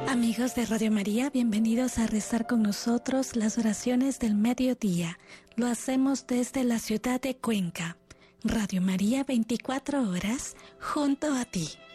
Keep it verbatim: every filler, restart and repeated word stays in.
Amigos de Radio María, bienvenidos a rezar con nosotros las oraciones del mediodía. Lo hacemos desde la ciudad de Cuenca. Radio María, veinticuatro horas, junto a ti.